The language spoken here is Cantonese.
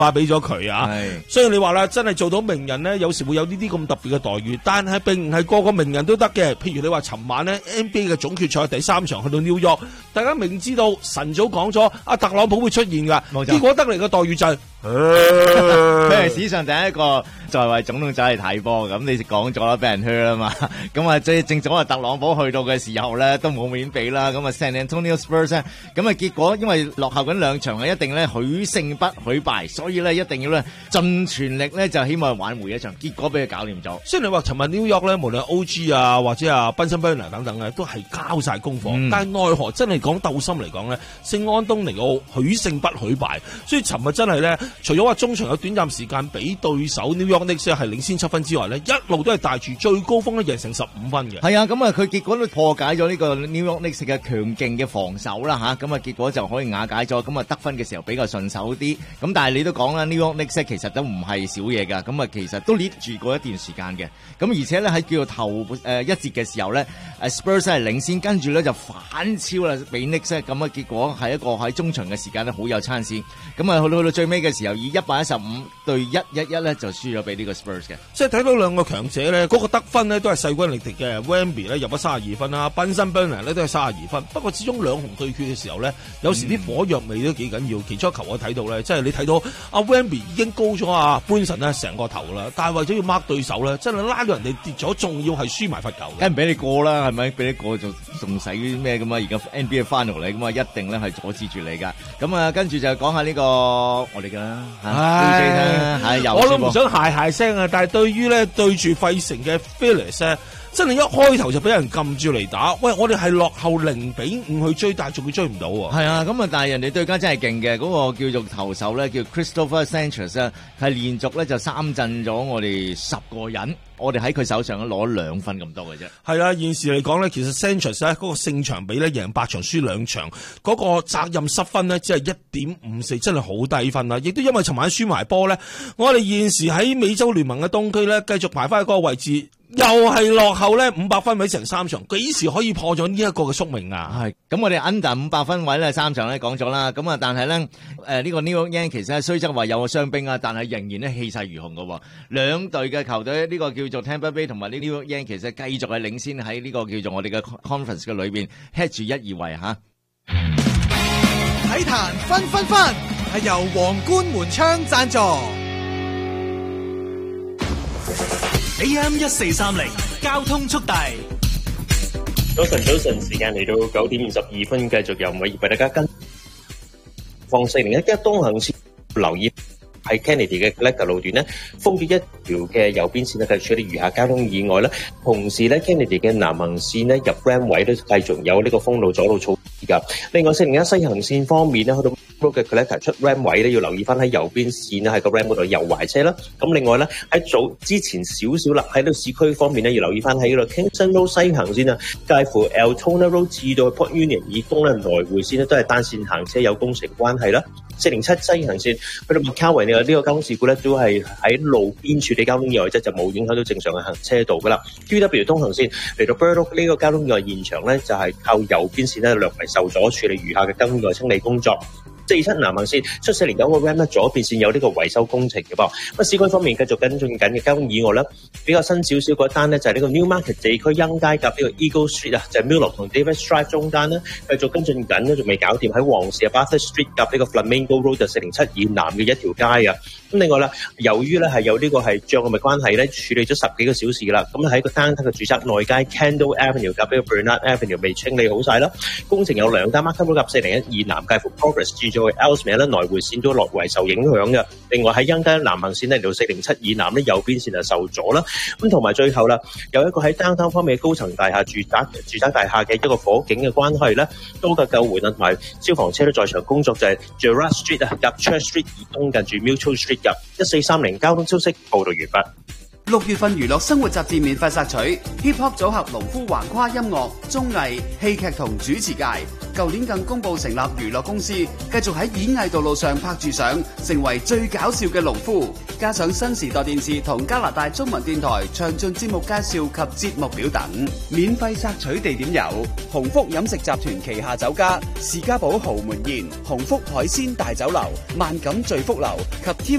發俾咗佢啊。所以你話啦，真係做到名人咧，有時會有呢啲咁特別嘅待遇，但係並唔係個個名人都得嘅。譬如你話尋晚咧 NBA 嘅總決賽第3場去到 New York， 大家明知道晨早講咗阿特朗普會出現噶，結果得嚟嘅待遇就係佢係史上第一個就係為總統走嚟睇波，咁你講咗啦，俾人靴啊嘛。咁啊，即係正總係特朗普去到嘅時候咧，都冇面俾啦。咁啊 San Antonio Spurs 咧，咁啊結果因為落後緊2場係一定咧許勝不許敗，所以咧一定要咧盡全力咧就希望挽回一場，結果俾佢搞掂咗。 雖然你話尋日 New York 咧，無論 OG 啊或者啊賓森賓拿等等咧，都係交晒功課，但係奈何真係講鬥心嚟講咧，聖安東尼奧許勝不許敗，所以尋日真係咧，除咗話中場有短暫時間俾對手 New York Knicks 係領先7分之外咧，一路都係帶住最高峰咧贏成15分嘅。 係啊，咁啊佢結果都破解咗呢個 New York Knicks 嘅強勁嘅防守啦吓，咁啊結果就可以瓦解咗，咁啊得分嘅時候比較順手啲。咁但係你都講啦 New York Knicks 其實都唔係少嘢噶，咁啊其實都 lead 住過一段時間嘅。咁而且咧喺叫做頭一節嘅時候咧，Spurs 係領先，跟住咧就反超啦，俾 Knicks 咁啊結果係一個喺中場嘅時間咧好有參戰。咁啊去到最尾嘅時候，以115對111咧就輸咗俾呢個 Spurs 嘅。 即係睇到兩個強者咧，嗰個得分咧都係勢均力敵嘅。Wemby 咧入咗32分啦，賓森賓拿咧都係32分。不過始終兩雄對決嘅時候咧，有時啲火藥味都幾緊要。其中一球我睇到咧，即係你睇到阿 Wemby 已經高咗阿 Brunson 咧成個頭啦，但係為咗要 mark 對手咧，真係拉到人哋跌咗，仲要係輸埋罰球。 梗唔俾你過啦，係咪？俾你過仲使啲咩咁啊？而家 NBA Final 嚟咁啊，一定咧係阻止住你噶。咁啊，跟住就講下呢個我哋噶啦， 我都唔想鞋聲啊！但係對於咧對住費城嘅 Phillies 咧，真係一開頭就俾人撳住嚟打。喂，我哋係落後0-5去追，但係仲要追唔到喎。 係啊，咁啊，但係人哋對家真係勁嘅，嗰個叫做投手咧，叫 Christopher Sanchez 啊，係連續咧就3振咗我哋10個人。我哋喺佢手上攞2分咁多嘅啫。 係啊，現時嚟講咧，其實 Sanchez 咧嗰個勝場比咧贏8場輸2場，嗰個責任失分咧只係 1.54， 真係好低分啦。亦都因為尋晚輸埋波咧，我哋現時喺美洲聯盟嘅東區咧繼續排翻喺嗰個位置，又係落後咧500分位成3場，幾時可以破咗呢一個嘅宿命啊？ 係，咁我哋 under 500分位咧3場咧講咗啦，咁啊但係咧呢個 New York Yankees 其實雖則話有個傷兵啊，但係仍然咧氣勢如虹㗎喎。兩隊嘅球隊呢個叫做 Tampa Bay 同埋呢 New York Yankees 其實繼續係領先喺呢個叫做我哋嘅 conference 嘅裏邊 head 住1、2位嚇。 體壇分分分係由皇冠門窗贊助。AM 1430交通速遞。 早晨，時間嚟到9點22分，繼續由偉業為大家跟放401東行線留意。喺 Kennedy 嘅 Collector 路段咧，封咗一條嘅右邊線咧，繼續處理餘下交通意外啦。同時咧 ，Kennedy 嘅南行線咧入 Ram 位都繼續有呢個封路阻路措施㗎。另外401西行線方面咧，去到嘅 Collector 出 Ram 位咧，要留意翻喺右邊線咧，喺個 Ram 嗰度右壞車啦。咁另外咧喺早之前少少啦，喺呢個市區方面咧，要留意翻喺呢個 Kingston Road 西行線啊，介乎 Altona Road 至到 Port Union 以東咧來回線咧都係單線行車，有工程關係啦。407西行線去到 McCowan 呢個交通事故咧，都係喺路邊處理交通意外啫，就冇影響到正常嘅行車道噶啦。QW 東行線嚟到 Burdock 呢個交通意外現場咧，就係靠右邊線咧略為受阻，處理餘下嘅交通意外清理工作。47南行線出409個 Ram 咧，左邊線有呢個維修工程嘅噃。咁市區方面繼續跟進緊嘅交通意外咧，比較新少少嗰單咧就係呢個 Newmarket 地區欣街夾呢個 Eagle Street 啊，就係 Miller 同 Davis Drive 中間咧，繼續跟進緊咧，仲未搞掂喺黃氏 Bathurst Street 夾呢個 Flamingo Road 就407以南嘅一條街啊。咁另外啦，由於咧係有呢個係障礙物關係咧，處理咗10幾個小時啦。咁喺個單體嘅住宅內街 Kendall Avenue 夾呢個 Bernard Avenue 未清理好晒啦。工程有2單 Markham Road 夾401以南介乎 Progress 至到 Ellesmere 咧來回線都略為受影響嘅。另外喺欣街南行線咧嚟到407以南咧右邊線就受阻啦。咁同埋最後啦，有一個喺 downtown 方面嘅高層大廈住宅大廈嘅一個火警嘅關係咧，多嘅救援啊同埋消防車都在場工作，就係 Gerrard Street 啊夾 Church Street 以東近住 Mutual Street 入1430交通消息報道完畢。 6月份娛樂生活雜誌免費索取 Hip Hop 組合農夫橫跨音樂、綜藝、戲劇同主持界。舊年更公佈成立娛樂公司，繼續喺演藝道路上拍住上，成為最搞笑嘅農夫。加上新時代電視同加拿大中文電台詳盡節目介紹及節目表等。免費索取地點有鴻福飲食集團旗下酒家、士嘉堡豪門宴、鴻福海鮮大酒樓、萬錦聚福樓及添